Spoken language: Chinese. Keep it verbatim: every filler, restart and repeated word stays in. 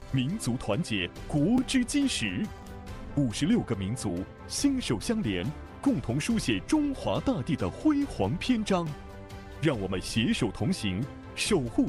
民族团结，国之基石。五十六个民族携手相连，共同书写中华大地的辉煌篇章。让我们携手同行，守护